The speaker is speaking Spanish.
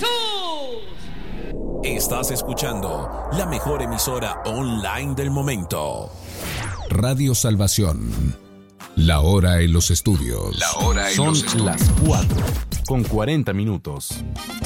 Jesús. Estás escuchando la mejor emisora online del momento. Radio Salvación. La hora en los estudios. Son las 4:40.